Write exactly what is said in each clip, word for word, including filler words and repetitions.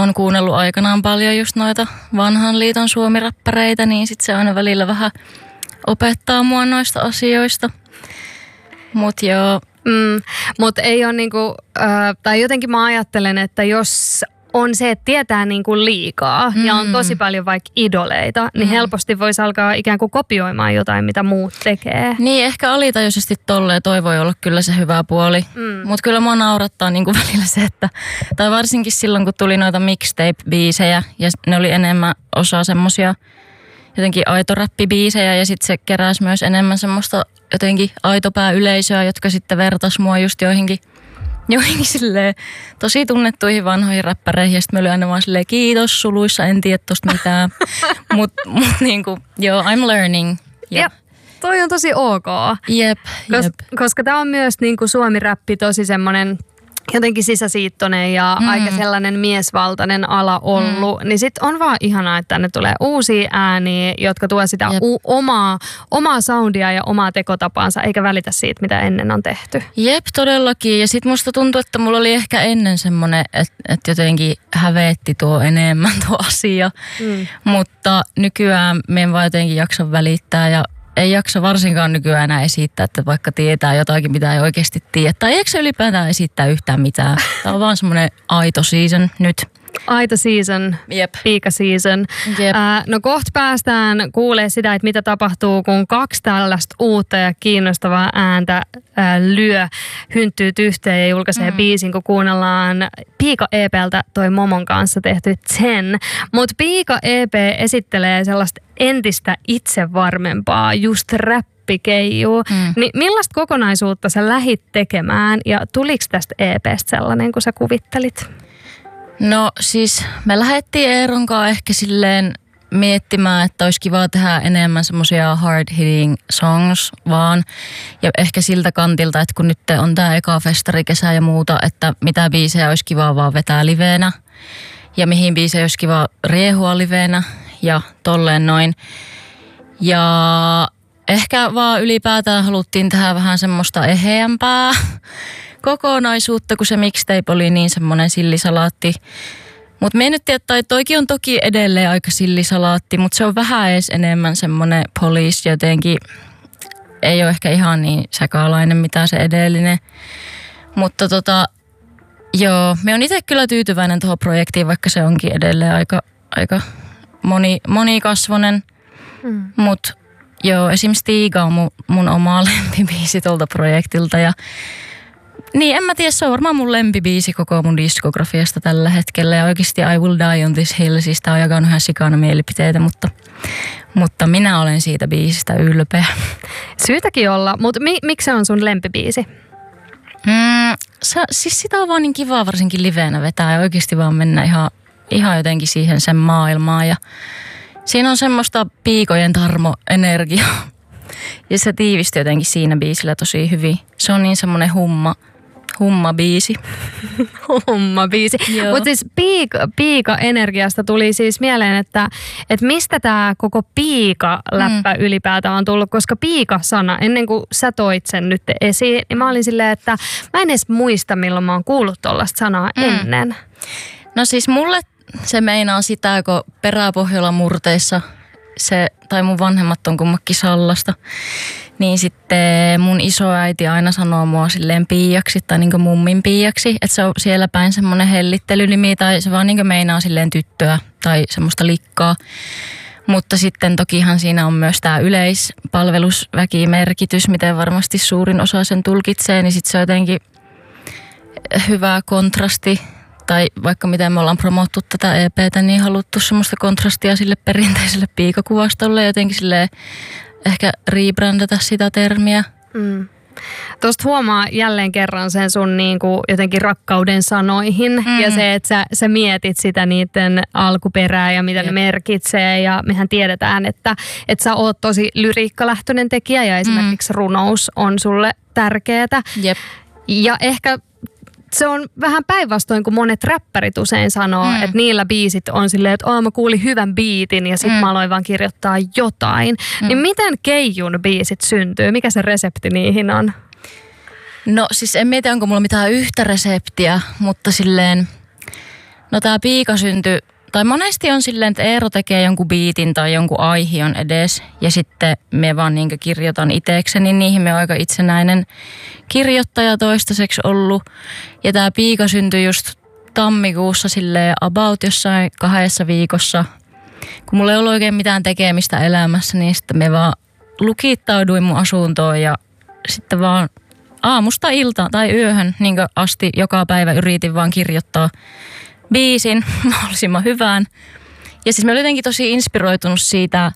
on kuunnellut aikanaan paljon just noita vanhan liiton suomiräppäreitä, niin sit se aina välillä vähän opettaa mua noista asioista. Mut joo. Mm, mutta ei ole niinku, äh, tai jotenkin mä ajattelen, että jos on se, että tietää niinku liikaa mm. ja on tosi paljon vaikka idoleita, niin mm. helposti voisi alkaa ikään kuin kopioimaan jotain, mitä muut tekee. Niin, ehkä alitajuisesti tolleen toi voi olla kyllä se hyvä puoli. Mm. Mutta kyllä mua naurattaa niinku välillä se, että, tai varsinkin silloin, kun tuli noita mixtape-biisejä ja ne oli enemmän osa semmosia jotenkin aitoräppibiisejä ja sitten se keräsi myös enemmän semmoista jotenkin aitopää-yleisöä, jotka sitten vertas mua just joihinkin, joihinkin silleen tosi tunnettuihin vanhoihin räppäreihin. Ja sitten me oli aina vaan silleen kiitos suluissa, en tiedä tosta mitään. Mutta mut niinku, joo, I'm learning. Jep. Toi on tosi ok. Jep, Kos, jep. Koska tää on myös niinku suomi-räppi tosi semmonen jotenkin sisäsiittoinen ja mm. aika sellainen miesvaltainen ala ollut, mm. niin sit on vaan ihanaa, että tänne tulee uusia ääniä, jotka tuo sitä u- omaa, omaa soundia ja omaa tekotapaansa, eikä välitä siitä, mitä ennen on tehty. Jep, todellakin. Ja sit musta tuntuu, että mulla oli ehkä ennen semmonen, että et jotenkin hävetti tuo enemmän tuo asia. Mm. Mutta nykyään me en vaan jotenkin jaksa välittää ja ei jaksa varsinkaan nykyään enää esittää, että vaikka tietää jotakin, mitä ei oikeasti tiedä. Tai eikö se ylipäätään esittää yhtään mitään? Tämä on vaan semmoinen aito season nyt. Aito season, Jep. piika season. Jep. Äh, no kohta päästään kuulee sitä, että mitä tapahtuu, kun kaksi tällaista uutta ja kiinnostavaa ääntä äh, lyö, hynttyy yhteen ja julkaisee mm. biisin, kun kuunnellaan Piika E P:ltä toi Momon kanssa tehty Ten. Mutta Piika E P esittelee sellaista entistä itsevarmempaa, just räppikeijuu. Mm. Niin millaista kokonaisuutta sä lähit tekemään ja tuliko tästä E P:stä sellainen, kun sä kuvittelit? No siis me lähdettiin Eeron kanssa ehkä silleen miettimään, että olisi kiva tehdä enemmän semmoisia hard hitting songs vaan. Ja ehkä siltä kantilta, että kun nyt on tää eka festarikesä ja muuta, että mitä biisejä olisi kiva vaan vetää liveenä. Ja mihin biisejä olisi kiva riehua liveenä ja tolleen noin. Ja ehkä vaan ylipäätään haluttiin tehdä vähän semmoista eheämpää kokonaisuutta, kun se mixtape oli niin semmoinen sillisalaatti. Mutta me ei nyt tiedä, tai toikin on toki edelleen aika sillisalaatti, mutta se on vähän edes enemmän semmoinen police jotenkin. Ei ole ehkä ihan niin sekalainen, mitä se edellinen. Mutta tota, joo, me on itse kyllä tyytyväinen tuohon projektiin, vaikka se onkin edelleen aika, aika moni, monikasvonen. Mm. Mutta joo, esimerkiksi Stiga on mun, mun oma lempibiisi tuolta projektilta ja niin, en mä tiedä, se on varmaan mun lempibiisi koko mun diskografiasta tällä hetkellä. Ja oikeasti I Will Die on This Hill, siis tää on jakanut ihan sikana mielipiteitä, mutta, mutta minä olen siitä biisistä ylpeä. Syytäkin olla, mutta mi, miksi se on sun lempibiisi? Mm, se, siis sitä on vaan niin kivaa varsinkin liveenä vetää ja oikeasti vaan mennä ihan, ihan jotenkin siihen sen maailmaan. Ja siinä on semmoista piikojen tarmo-energiaa ja se tiivisti jotenkin siinä biisillä tosi hyvin. Se on niin semmoinen humma. Humma-biisi. Humma-biisi. Mutta siis piika, piika-energiasta tuli siis mieleen, että, että mistä tämä koko piika-läppä mm. ylipäätään on tullut, koska piika-sana, ennen kuin sä toit sen nyt esiin, niin mä olin silleen, että mä en edes muista, milloin mä oon kuullut tollaista sanaa mm. ennen. No siis mulle se meinaa sitä, kun Peräpohjolan murteissa se, tai mun vanhemmat on kummakin Sallasta, niin sitten mun isoäiti aina sanoo mua silleen piiaksi tai niin kuin mummin piiaksi, että se on siellä päin semmoinen hellittelynimi tai se vaan niin kuin meinaa silleen tyttöä tai semmoista likkaa. Mutta sitten tokihan siinä on myös tämä yleispalvelusväkimerkitys, miten varmasti suurin osa sen tulkitsee, niin sitten se on jotenkin hyvä kontrasti. Tai vaikka miten me ollaan promottu tätä E P:tä, niin haluttu semmoista kontrastia sille perinteiselle piikakuvastolle. Jotenkin silleen ehkä rebrandata sitä termiä. Mm. Tuosta huomaa jälleen kerran sen sun niinku jotenkin rakkauden sanoihin. Mm. Ja se, että sä, sä mietit sitä niiden alkuperää ja mitä Jep. ne merkitsee. Ja mehän tiedetään, että, että sä oot tosi lyriikkalähtöinen tekijä ja esimerkiksi mm. runous on sulle tärkeetä. Jep. Ja ehkä se on vähän päinvastoin, kuin monet räppärit usein sanoo, mm. että niillä biisit on silleen, että oh, mä kuulin hyvän biitin ja sit mm. mä aloin vaan kirjoittaa jotain. Mm. Niin miten Keijun biisit syntyy? Mikä se resepti niihin on? No siis en mieti, onko mulla mitään yhtä reseptiä, mutta silleen No tää piika syntyi, tai monesti on silleen, että Eero tekee jonkun biitin tai jonkun aihion edes. Ja sitten me vaan niin kirjoitan itsekseni, niihin me on aika itsenäinen kirjoittaja toistaiseksi ollut. Ja tää piika syntyi just tammikuussa silleen about jossain kahdessa viikossa. Kun mulla ei ollut oikein mitään tekemistä elämässä, niin sitten me vaan lukittauduin mun asuntoon ja sitten vaan aamusta iltaan tai yöhön niin asti joka päivä yritin vaan kirjoittaa biisin mahdollisimman hyvään. Ja siis mä olin jotenkin tosi inspiroitunut siitä,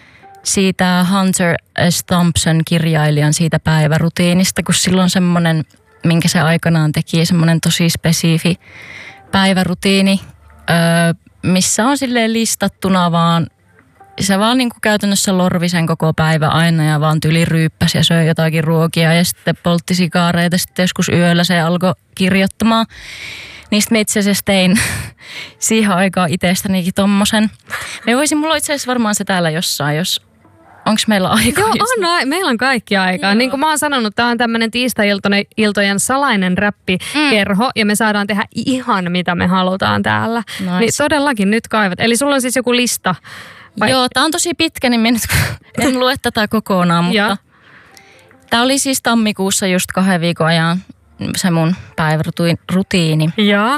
siitä Hunter S. Thompson kirjailijan siitä päivärutiinista, kun silloin semmoinen, minkä se aikanaan teki, semmoinen tosi spesifi päivärutiini, öö, missä on silleen listattuna vaan, se vaan niin kuin käytännössä lorvi sen koko päivä aina ja vaan tyli ryyppäsi ja söi jotakin ruokia ja sitten poltti sikaareita. Sitten joskus yöllä se alkoi kirjoittamaan. Niistä mä itse asiassa tein siihen aikaan itsestänikin tommosen. Me voisin, mulla on itse asiassa varmaan se täällä jossain, jos onko meillä aikaa? Joo, on, meillä on kaikki aikaa. Joo. Niin kuin mä oon sanonut, tää on tämmönen tiistai-iltojen salainen räppikerho mm. ja me saadaan tehdä ihan mitä me halutaan täällä. Nice. Niin todellakin nyt kaivat. Eli sulla on siis joku lista? Vai? Joo, tää on tosi pitkä, niin minä en lue tätä kokonaan, mutta tää oli siis tammikuussa just kahden viikon ajan se mun päivärutiini. Joo.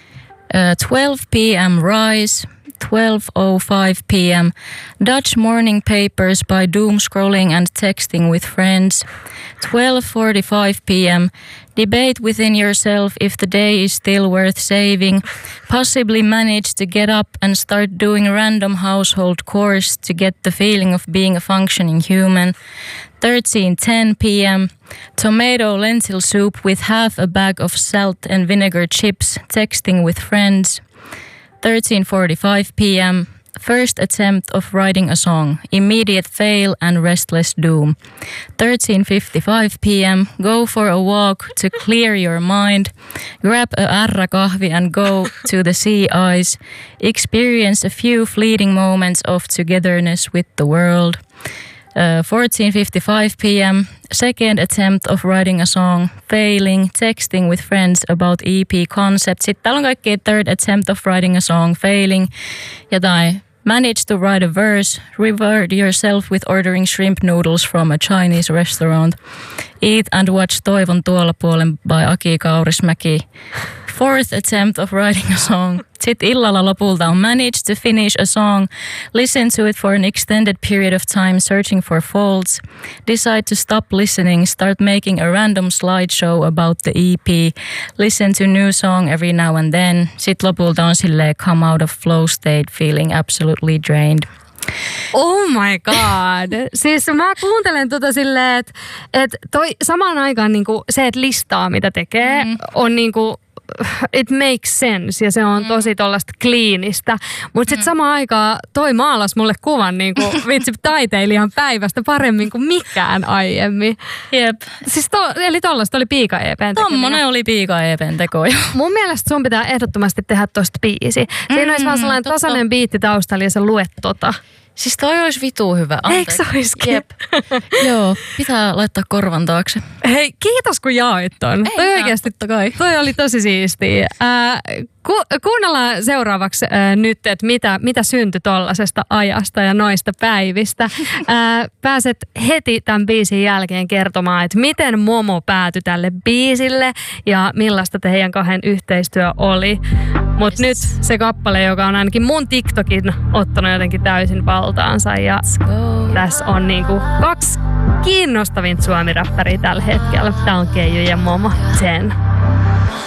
Uh, twelve p.m. rise, twelve oh five p.m. Dutch morning papers by doom scrolling and texting with friends. twelve forty-five p.m. Debate within yourself if the day is still worth saving. Possibly manage to get up and start doing random household chores to get the feeling of being a functioning human. thirteen ten p.m. Tomato lentil soup with half a bag of salt and vinegar chips, texting with friends. thirteen forty-five p.m. First attempt of writing a song, immediate fail and restless doom. thirteen fifty-five p.m. Go for a walk to clear your mind. Grab a ärrä kahvi and go to the sea ice. Experience a few fleeting moments of togetherness with the world. Uh, fourteen fifty-five p.m. Second attempt of writing a song, failing, texting with friends about E P concept. Sitten täällä on kaikki third attempt of writing a song, failing, jotain. Manage to write a verse, reward yourself with ordering shrimp noodles from a Chinese restaurant. Eat and watch Toivon tuolla puolen by Aki Kaurismäki. Fourth attempt of writing a song. Sitten illalla lopulta on manage to finish a song, listen to it for an extended period of time searching for faults, decide to stop listening, start making a random slideshow about the E P, listen to new song every now and then. Sitten lopulta on silleen come out of flow state feeling absolutely drained. Oh my god. Siis mä kuuntelen tota silleen, että et toi samaan aikaan niinku se, että listaa mitä tekee, mm. on niinku it makes sense ja se on tosi tollaista kliinistä. Mutta sitten samaan aikaan toi maalas mulle kuvan niinku vitsi taiteilijan päivästä paremmin kuin mikään aiemmin. Jep. Siis to, eli tollaista oli Piika E P:n teko. Tommonen oli Piika E P:n teko. Mun mielestä sun pitää ehdottomasti tehdä tosta biisi. Siinä mm, olisi vaan sellainen totta. Tasainen biitti taustalla ja sä luet tota. Siis toi olisi vitu hyvä. Eikö se olisikin? Jep. Joo, pitää laittaa korvan taakse. Hei, kiitos kun jaoit ton. Ei toi mitään, oikeasti, totta kai. Toi oli tosi siistiä. Äh, ku, kuunnellaan seuraavaksi äh, nyt, että mitä, mitä syntyi tollasesta ajasta ja noista päivistä. Äh, pääset heti tämän biisin jälkeen kertomaan, että miten Momo päätyi tälle biisille ja millaista teidän kahden yhteistyö oli. Mutta nyt se kappale, joka on ainakin mun TikTokin ottanut jotenkin täysin valtaansa. Ja tässä on niinku kaksi kiinnostavinta suomi-räppäriä tällä hetkellä. Tää on Keiju ja Momo. Ten.